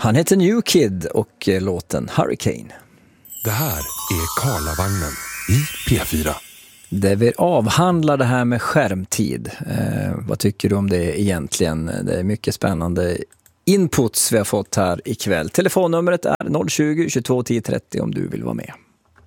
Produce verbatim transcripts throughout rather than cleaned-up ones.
Han heter New Kid och låten Hurricane. Det här är Karlavagnen i P fyra. Det vi avhandlar det här med skärmtid. Eh, vad tycker du om det egentligen? Det är mycket spännande inputs vi har fått här ikväll. Telefonnumret är noll tjugo, tjugotvå, tio trettio om du vill vara med.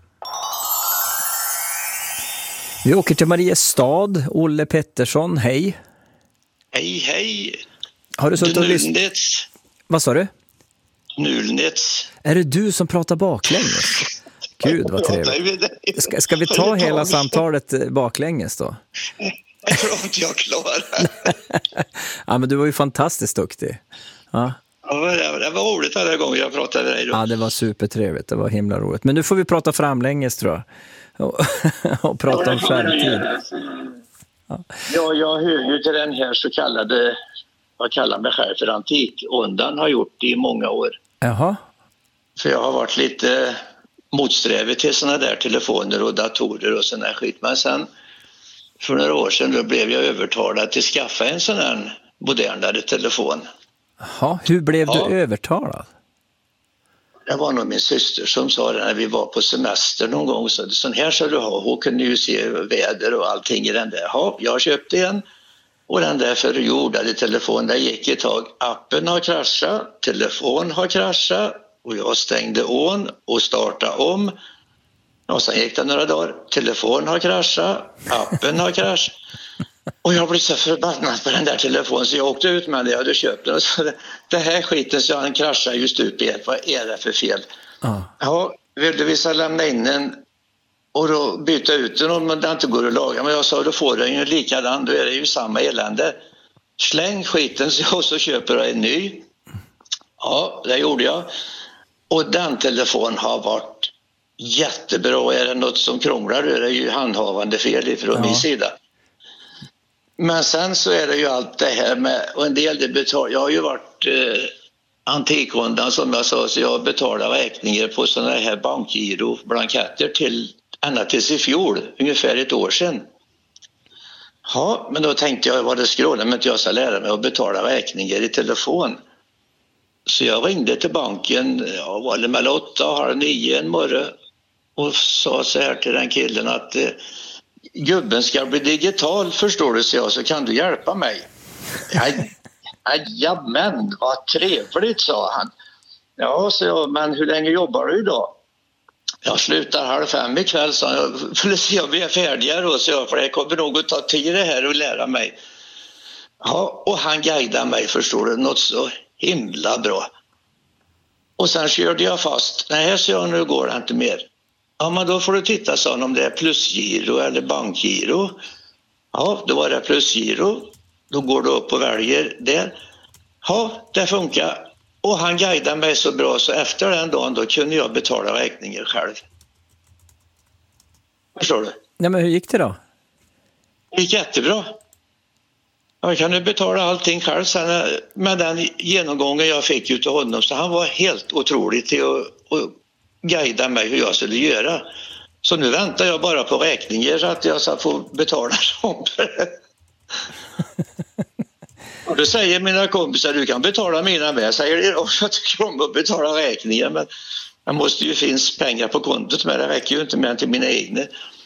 Vi åker till Mariestad. Olle Pettersson, hej. Hej, hej. Har du suttit och lyssnat? Vad sa du? Nulnets. Är det du som pratar baklänges? Gud, vad trevligt. Ska, ska vi ta hela samtalet baklänges då? Jag tror inte jag klarar. Ja, men du var ju fantastiskt duktig. Ja. Ja, det var roligt alla gånger jag pratade med dig då. Ja, det var supertrevligt. Det var himla roligt. Men nu får vi prata framlänges, tror jag. Och, och prata om skärmtid. Ja. ja, jag hör ju till den här så kallade, vad kallar mig själv för antikondan, har gjort det i många år. Jaha. För jag har varit lite motsträvig till såna där telefoner och datorer och sån där skit. Men sen för några år sedan då blev jag övertalad till att skaffa en sån här modernare telefon. Jaha, hur blev ja. du övertalad? Det var nog min syster som sa det när vi var på semester någon gång. Så sån här ska du ha. Hon kunde ju se väder och allting i den där. Ja, jag köpte en. Och den där förjordade telefonen, där gick ett tag. Appen har kraschat, telefon har kraschat. Och jag stängde ån och startade om. Och sen gick det några dagar. Telefon har kraschat, appen har kraschat. Och jag blev så förbannad på den där telefonen så jag åkte ut med det. Jag hade köpt den och så det här skiten så han kraschar just ut i ett. Vad är det för fel? Ah. Ja, vill du visa lämna in den och då byta ut den om det inte går att laga. Men jag sa, då får den ju likadan. Då är det ju samma elände. Släng skiten så, så köper jag en ny. Ja, det gjorde jag. Och den telefonen har varit jättebra. Är det något som krånglar då är det ju handhavande fel ifrån ja. min sida. Men sen så är det ju allt det här med, och en del det betalar, jag har ju varit eh, antikondan som jag sa, så jag betalar räkningar på sådana här bankgiro-blanketter till, ända tills i fjol, ungefär ett år sedan. Ja, men då tänkte jag, vad det skrålar men inte jag ska lära mig att betala räkningar i telefon. Så jag ringde till banken, ja, var det mellan åtta och halv nio en morgon och sa så här till den killen att eh, gubben ska bli digital, förstår du, så jag, så kan du hjälpa mig? Jajamän, vad trevligt, sa han. Ja, så jag, men hur länge jobbar du idag? Jag slutar halv fem ikväll, sa jag. För att se om vi är färdiga då, så jag, för det kommer nog att ta tid det här och lära mig. Ja, och han guidade mig, förstår du, något så himla bra. Och sen körde jag fast. Nej, så jag, nu går det inte mer. Ja, men då får du titta, så om det är plusgiro eller bankgiro. Ja, då var det plusgiro. Då går du upp och väljer det. Ja, det funkar. Och han guidade mig så bra så efter den dagen då kunde jag betala räkningen själv. Förstår du? Ja, men hur gick det då? Det gick jättebra. Jag kunde betala allting själv sen med den genomgången jag fick ut av honom. Så han var helt otrolig till att, att guida mig hur jag skulle göra. Så nu väntar jag bara på räkningar så att jag ska få betala dem. Och då säger mina kompisar, du kan betala mina med. Jag säger det, jag tycker om att betala räkningar, men det måste ju finnas pengar på kontot, men det räcker ju inte med till mina egna.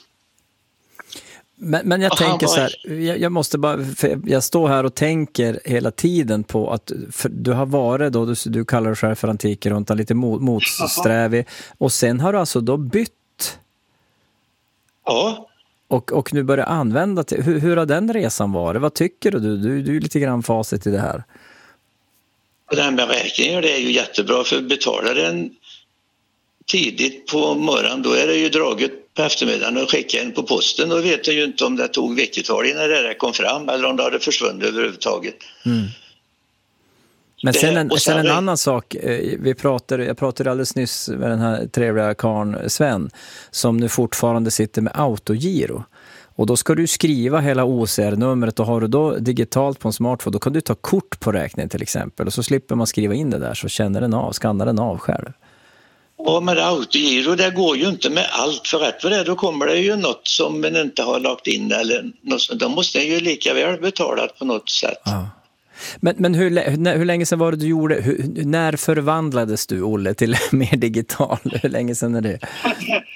Men, men jag och tänker bara... så här, jag, jag måste bara, jag står här och tänker hela tiden på att du har varit då, du, du kallar dig själv för antikruntan, lite mot, motsträvig, och sen har du alltså då bytt. Ja. Och, och nu börjar använda till, hur, hur har den resan varit? Vad tycker du? Du, du är lite grann facit i det här. Och det här med räkningar, det är ju jättebra, för betalar den tidigt på morgonen, då är det ju draget på eftermiddagen och skicka in på posten. Då vet jag ju inte om det tog veckotal innan det där kom fram eller om det hade försvunnit överhuvudtaget. Mm. Men sen en, sen sen en annan sak, vi pratade, jag pratade alldeles nyss med den här trevliga karln Sven som nu fortfarande sitter med autogiro. Och då ska du skriva hela O C R-numret, och har du då digitalt på en smartphone, då kan du ta kort på räkningen till exempel, och så slipper man skriva in det där, så känner den av, skannar den av själv. Ja, men autogiro, det går ju inte med allt, för rätt för det då kommer det ju något som man inte har lagt in eller något, då måste den ju lika väl betalat på något sätt. Ja. Men, men hur, hur länge sedan var det du gjorde, hur, när förvandlades du, Olle, till mer digital? Hur länge sedan är det?